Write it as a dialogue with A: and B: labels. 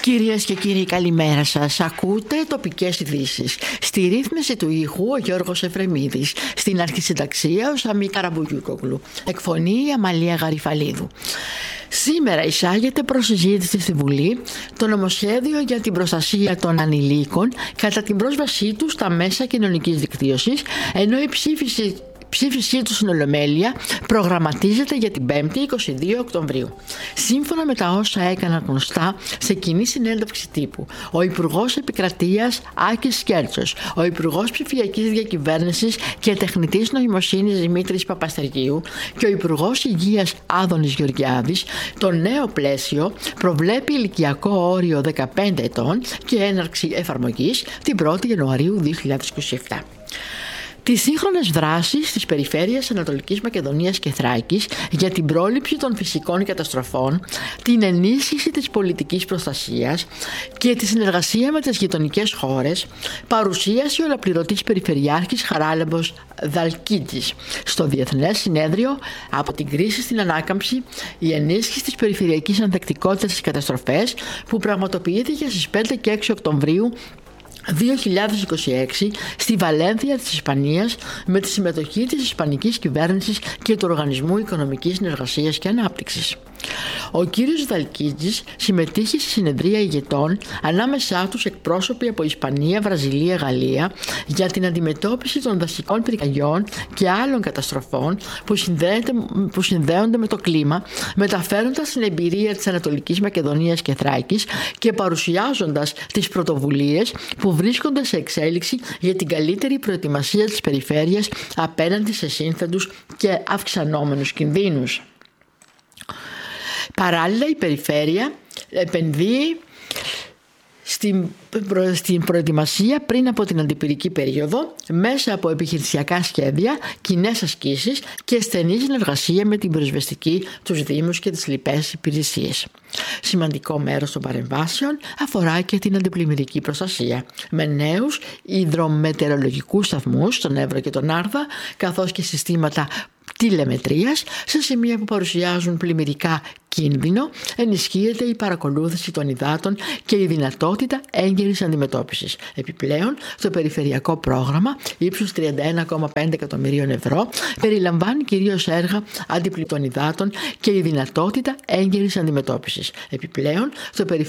A: Κυρίες και κύριοι, καλημέρα σας. Ακούτε τοπικές ειδήσεις. Στη ρύθμιση του ήχου ο Γιώργος Εφρεμίδης. Στην αρχισυνταξία ο Σαμί Καραμπουγιούκογλου. Εκφωνεί η Αμαλία Γαριφαλίδου. Σήμερα εισάγεται προς συζήτηση στη Βουλή το νομοσχέδιο για την προστασία των ανηλίκων κατά την πρόσβασή τους στα μέσα κοινωνικής δικτύωσης, ενώ η ψήφισή του στην Ολομέλεια προγραμματίζεται για την 5η 22 Οκτωβρίου. Σύμφωνα με τα όσα έκαναν γνωστά σε κοινή συνέντευξη τύπου ο Υπουργός Επικρατείας Άκης Σκέρτσος, ο Υπουργός Ψηφιακής Διακυβέρνησης και Τεχνητής Νοημοσύνης Δημήτρης Παπαστεργίου και ο Υπουργός Υγείας Άδωνης Γεωργιάδης, το νέο πλαίσιο προβλέπει ηλικιακό όριο 15 ετών και έναρξη εφαρμογής την 1η Ιανουαρίου 2027. Τις σύγχρονες δράσεις της περιφέρειας Ανατολικής Μακεδονίας και Θράκης για την πρόληψη των φυσικών καταστροφών, την ενίσχυση της πολιτικής προστασίας και τη συνεργασία με τις γειτονικές χώρες, παρουσίασε ο αναπληρωτής Περιφερειάρχης Χαράλαμπος Δαλκίτζης στο Διεθνές Συνέδριο από την κρίση στην ανάκαμψη, η ενίσχυση της περιφερειακής ανθεκτικότητας στις καταστροφές, που πραγματοποιήθηκε στις 5 και 6 Οκτωβρίου 2026 στη Βαλένθια της Ισπανίας με τη συμμετοχή της Ισπανικής Κυβέρνησης και του Οργανισμού Οικονομικής Συνεργασίας και Ανάπτυξης. Ο κύριος Δαλκίτζης συμμετείχε στη συνεδρία ηγετών, ανάμεσά τους εκπρόσωποι από Ισπανία, Βραζιλία, Γαλλία, για την αντιμετώπιση των δασικών πυρκαγιών και άλλων καταστροφών που συνδέονται με το κλίμα, μεταφέροντας την εμπειρία της Ανατολικής Μακεδονίας και Θράκης και παρουσιάζοντας τις πρωτοβουλίες που βρίσκονται σε εξέλιξη για την καλύτερη προετοιμασία της περιφέρειας απέναντι σε σύνθετους και αυξανόμενους κινδύνους. Παράλληλα, η περιφέρεια επενδύει στην προετοιμασία πριν από την αντιπυρική περίοδο μέσα από επιχειρησιακά σχέδια, κοινές ασκήσεις και στενή συνεργασία με την πυροσβεστική, τους Δήμους και τις λοιπές υπηρεσίες. Σημαντικό μέρος των παρεμβάσεων αφορά και την αντιπλημμυρική προστασία, με νέους υδρομετεωρολογικούς σταθμούς στον Εύρο και τον Άρδα, καθώς και συστήματα τηλεμετρίας σε σημεία που παρουσιάζουν πλημμυρικά κίνδυνο. Ενισχύεται η παρακολούθηση των υδάτων και η δυνατότητα έγκαιρης αντιμετώπισης. Επιπλέον, το περιφερειακό πρόγραμμα ύψους 31,5 εκατομμυρίων ευρώ περιλαμβάνει κυρίως έργα αντιπλημμυρικών υδάτων και η δυνατότητα έγκαιρης αντιμετώπισης. Επιπλέον, το